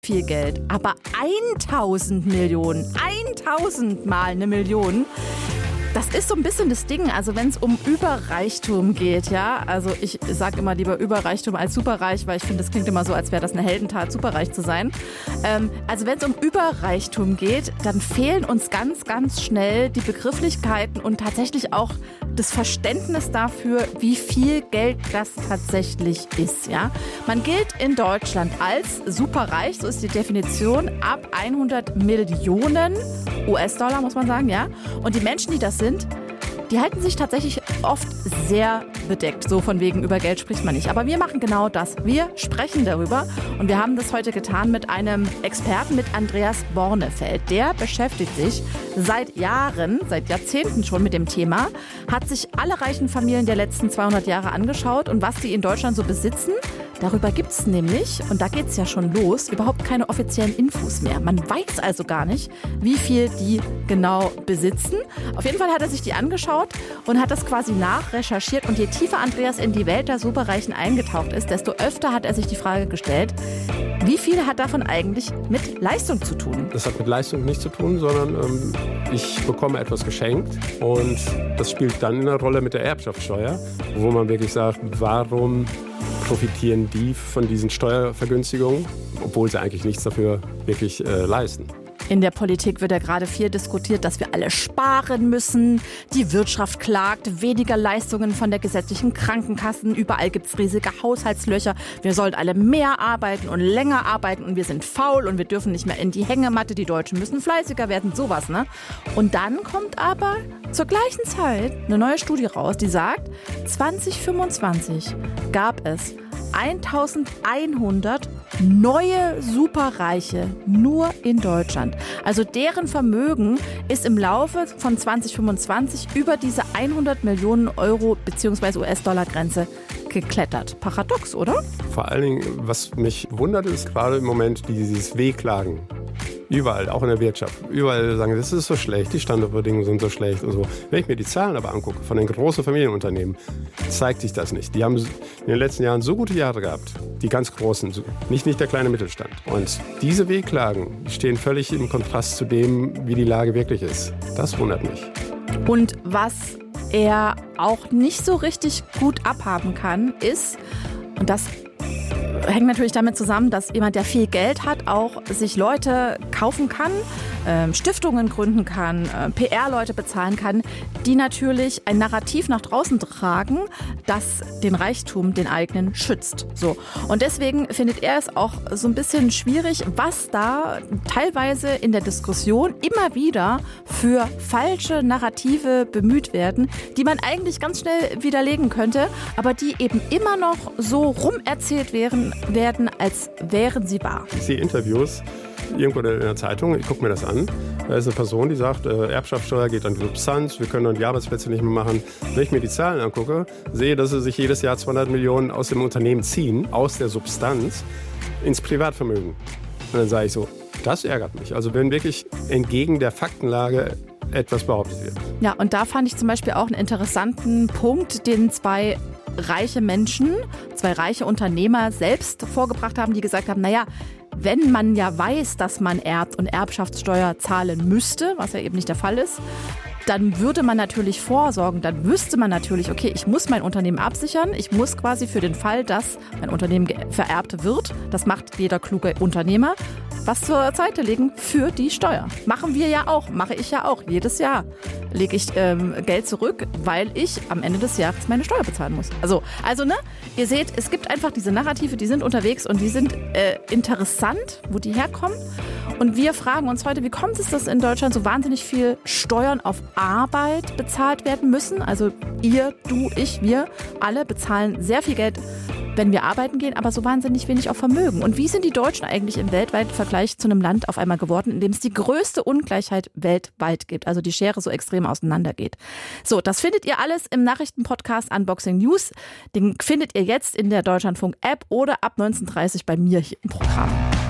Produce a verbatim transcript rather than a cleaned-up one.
viel Geld, aber tausend Millionen, tausend mal eine Million. Das ist so ein bisschen das Ding, also wenn es um Überreichtum geht, ja, also ich sage immer lieber Überreichtum als superreich, weil ich finde, das klingt immer so, als wäre das eine Heldentat, superreich zu sein. Ähm, also wenn es um Überreichtum geht, dann fehlen uns ganz, ganz schnell die Begrifflichkeiten und tatsächlich auch das Verständnis dafür, wie viel Geld das tatsächlich ist, ja. Man gilt in Deutschland als superreich, so ist die Definition, ab hundert Millionen U S-Dollar, muss man sagen, ja. Und die Menschen, die das sind, die halten sich tatsächlich oft sehr bedeckt. So von wegen, über Geld spricht man nicht. Aber wir machen genau das. Wir sprechen darüber. Und wir haben das heute getan mit einem Experten, mit Andreas Bornefeld. Der beschäftigt sich seit Jahren, seit Jahrzehnten schon mit dem Thema, hat sich alle reichen Familien der letzten zweihundert Jahre angeschaut und was die in Deutschland so besitzen. Darüber gibt es nämlich, und da geht es ja schon los, überhaupt keine offiziellen Infos mehr. Man weiß also gar nicht, wie viel die genau besitzen. Auf jeden Fall hat er sich die angeschaut und hat das quasi nachrecherchiert. Und je tiefer Andreas in die Welt der Superreichen eingetaucht ist, desto öfter hat er sich die Frage gestellt, wie viel hat davon eigentlich mit Leistung zu tun? Das hat mit Leistung nichts zu tun, sondern ähm, ich bekomme etwas geschenkt. Und das spielt dann eine Rolle mit der Erbschaftssteuer, wo man wirklich sagt, warum profitieren die von diesen Steuervergünstigungen, obwohl sie eigentlich nichts dafür wirklich äh, leisten. In der Politik wird ja gerade viel diskutiert, dass wir alle sparen müssen. Die Wirtschaft klagt, weniger Leistungen von der gesetzlichen Krankenkassen. Überall gibt es riesige Haushaltslöcher. Wir sollen alle mehr arbeiten und länger arbeiten und wir sind faul und wir dürfen nicht mehr in die Hängematte. Die Deutschen müssen fleißiger werden, sowas, ne? Und dann kommt aber zur gleichen Zeit eine neue Studie raus, die sagt, zwanzig fünfundzwanzig gab es eintausendeinhundert neue Superreiche nur in Deutschland. Also deren Vermögen ist im Laufe von zwanzig fünfundzwanzig über diese hundert Millionen Euro bzw. U S-Dollar-Grenze geklettert. Paradox, oder? Vor allen Dingen, was mich wundert, ist gerade im Moment dieses Wehklagen. Überall, auch in der Wirtschaft. Überall sagen, das ist so schlecht, die Standardbedingungen sind so schlecht und so. Wenn ich mir die Zahlen aber angucke von den großen Familienunternehmen, zeigt sich das nicht. Die haben in den letzten Jahren so gute Jahre gehabt, die ganz großen, nicht, nicht der kleine Mittelstand. Und diese Wehklagen stehen völlig im Kontrast zu dem, wie die Lage wirklich ist. Das wundert mich. Und was er auch nicht so richtig gut abhaben kann, ist, und das hängt natürlich damit zusammen, dass jemand, der viel Geld hat, auch sich Leute kaufen kann, äh, Stiftungen gründen kann, äh, P R-Leute bezahlen kann, die natürlich ein Narrativ nach draußen tragen, das den Reichtum, den eigenen, schützt. So. Und deswegen findet er es auch so ein bisschen schwierig, was da teilweise in der Diskussion immer wieder für falsche Narrative bemüht werden, die man eigentlich ganz schnell widerlegen könnte, aber die eben immer noch so rumerzählt werden, werden, als wären sie wahr. Ich sehe Interviews irgendwo in der Zeitung, ich gucke mir das an. Da ist eine Person, die sagt, äh, Erbschaftssteuer geht an die Substanz, wir können dann die Arbeitsplätze nicht mehr machen. Wenn ich mir die Zahlen angucke, sehe, dass sie sich jedes Jahr zweihundert Millionen aus dem Unternehmen ziehen, aus der Substanz, ins Privatvermögen. Und dann sage ich so, das ärgert mich. Also wenn wirklich entgegen der Faktenlage etwas behauptet wird. Ja, und da fand ich zum Beispiel auch einen interessanten Punkt, den zwei reiche Menschen, zwei reiche Unternehmer selbst vorgebracht haben, die gesagt haben, naja, wenn man ja weiß, dass man erbt und Erbschaftssteuer zahlen müsste, was ja eben nicht der Fall ist, dann würde man natürlich vorsorgen, dann wüsste man natürlich, okay, ich muss mein Unternehmen absichern, ich muss quasi für den Fall, dass mein Unternehmen vererbt wird, das macht jeder kluge Unternehmer, was zur Seite legen für die Steuer. Machen wir ja auch, mache ich ja auch. Jedes Jahr lege ich ähm, Geld zurück, weil ich am Ende des Jahres meine Steuer bezahlen muss. Also, also ne, ihr seht, es gibt einfach diese Narrative, die sind unterwegs und die sind äh, interessant, wo die herkommen. Und wir fragen uns heute, wie kommt es, dass in Deutschland so wahnsinnig viel Steuern auf Arbeit bezahlt werden müssen? Also ihr, du, ich, wir alle bezahlen sehr viel Geld, wenn wir arbeiten gehen, aber so wahnsinnig wenig auf Vermögen. Und wie sind die Deutschen eigentlich im weltweiten Vergleich zu einem Land auf einmal geworden, in dem es die größte Ungleichheit weltweit gibt, also die Schere so extrem auseinandergeht? So, das findet ihr alles im Nachrichtenpodcast Unboxing News. Den findet ihr jetzt in der Deutschlandfunk-App oder ab neunzehn Uhr dreißig bei mir hier im Programm.